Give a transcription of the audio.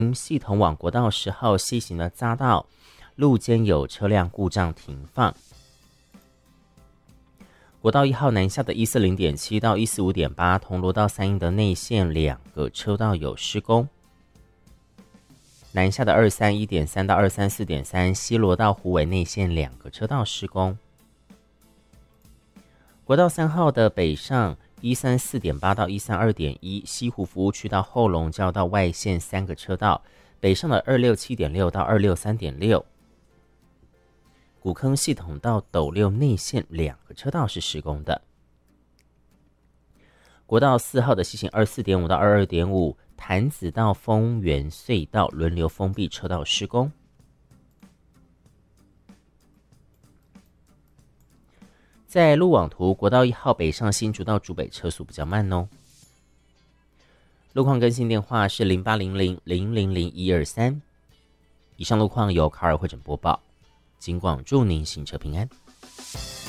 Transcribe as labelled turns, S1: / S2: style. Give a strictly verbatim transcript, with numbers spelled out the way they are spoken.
S1: 系统往国道十号西行的匝道，路肩有车辆故障停放。国道一号南下的一四零点七到一四五点八，铜锣到三鶯的内线两个车道有施工。南下的二三一点三到二三四点三，西螺到虎尾内线两个车道施工。国道三号的北上一三四点八到一三二点一，西湖服务区到后龙交道外线三个车道，北上的二六七点六到二六三点六。古坑系统到斗六内线两个车道是施工的。国道四号的西行二四点五到二二点五，潭子到丰原隧道轮流封闭车道施工。在路网图，国道一号北上新竹到竹北车速比较慢哦。路况更新电话是零八零零零零零一二三。以上路况由卡尔会诊播报，警广祝您行车平安。